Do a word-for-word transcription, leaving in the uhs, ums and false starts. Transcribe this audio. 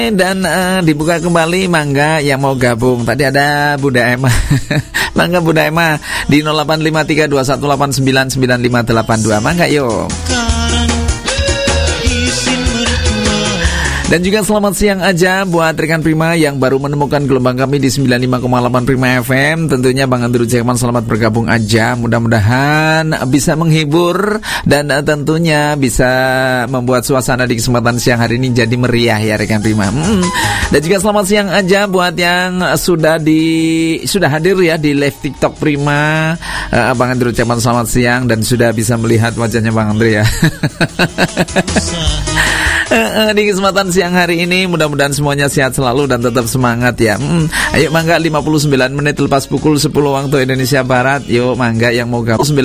Dan uh, dibuka kembali, mangga yang mau gabung. Tadi ada Bunda Emma. Mangga Bunda Emma di nol delapan lima tiga dua satu delapan sembilan sembilan lima delapan dua. Mangga yuk. Dan juga selamat siang aja buat rekan Prima yang baru menemukan gelombang kami di sembilan puluh lima koma delapan Prima F M. Tentunya Bang Andrew Jackman selamat bergabung aja. Mudah-mudahan bisa menghibur dan tentunya bisa membuat suasana di kesempatan siang hari ini jadi meriah ya rekan Prima. Hmm. Dan juga selamat siang aja buat yang sudah di sudah hadir ya di live TikTok Prima. uh, Bang Andrew Jackman selamat siang dan sudah bisa melihat wajahnya Bang Andrew ya. Di kesempatan siang hari ini mudah-mudahan semuanya sehat selalu dan tetap semangat ya. hmm. Ayo mangga lima puluh sembilan menit lepas pukul sepuluh waktu Indonesia Barat. Yuk mangga yang mau gabung